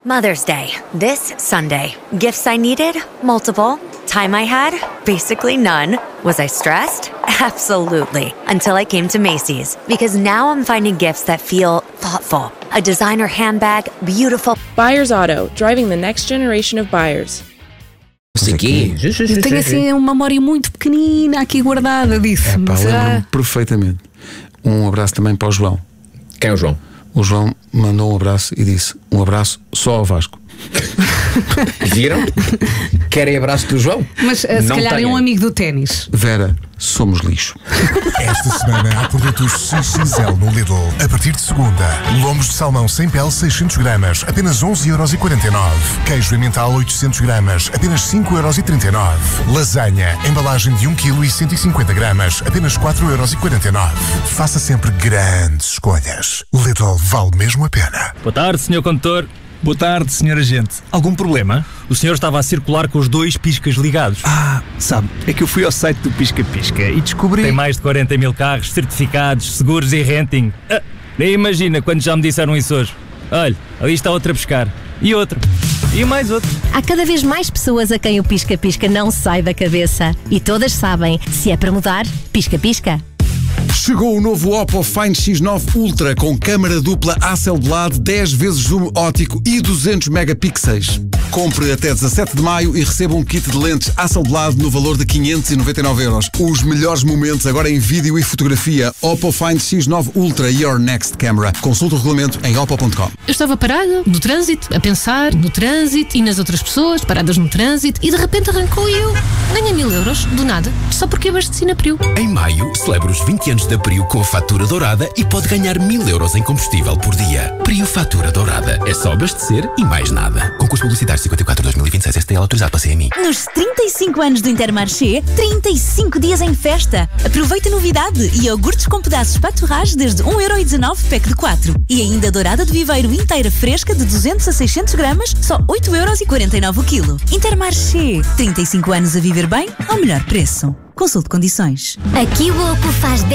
Mother's Day, this Sunday. Gifts I needed? Multiple. Time I had? Basically none. Was I stressed? Absolutely. Until I came to Macy's. Because now I'm finding gifts that feel thoughtful. A designer handbag, beautiful. Buyers Auto, driving the next generation of buyers. Isso aqui. Eu tenho assim uma memória muito pequenina aqui guardada disso. Lembro-me perfeitamente. Um abraço também para o João. Quem é o João? O João mandou um abraço e disse: um abraço só ao Vasco. Viram? Querem abraço do João? Mas se calhar é um amigo do ténis. Vera, somos lixo. Esta semana há produtos XXL no Lidl. A partir de segunda, lombos de salmão sem pele 600 gramas, apenas 11,49€. Queijo emmental 800 gramas, apenas 5,39€. Lasanha, embalagem de 1 kg e 150 gramas, apenas 4,49€. Faça sempre grandes escolhas. Lidl vale mesmo a pena. Boa tarde, Sr. Condutor. Boa tarde, Sr. Agente. Algum problema? O senhor estava a circular com os dois piscas ligados. Sabe, é que eu fui ao site do Pisca Pisca e descobri... Tem mais de 40 mil carros, certificados, seguros e renting. Nem imagina quando já me disseram isso hoje. Olha, ali está outro a pescar. E outro. E mais outro. Há cada vez mais pessoas a quem o Pisca Pisca não sai da cabeça. E todas sabem, se é para mudar, Pisca Pisca. Chegou o novo Oppo Find X9 Ultra com câmara dupla Hasselblad, 10 vezes zoom óptico e 200 megapixels. Compre até 17 de maio e receba um kit de lentes Hasselblad no valor de 599€. Os melhores momentos agora em vídeo e fotografia. Oppo Find X9 Ultra, your next camera. Consulte o regulamento em oppo.com. Eu estava parada no trânsito, a pensar no trânsito e nas outras pessoas paradas no trânsito e de repente arrancou e eu ganhei 1000€, do nada, só porque abasteci na Priu. Em maio, celebra os 20 anos da Priu com a fatura dourada e pode ganhar 1000€ em combustível por dia. Priu Fatura Dourada. É só abastecer e mais nada. Concurso publicitário 54/2026 STL autorizado para CMI. Nos 35 anos do Intermarché, 35 dias em festa. Aproveita a novidade. Iogurtes com pedaços paturrage desde 1,19€ pack de 4. E ainda dourada de viveiro inteira fresca de 200 a 600 gramas, só 8,49€ o quilo. Intermarché. 35 anos a viver bem ao melhor preço. Consulte condições. Aqui o Oppo faz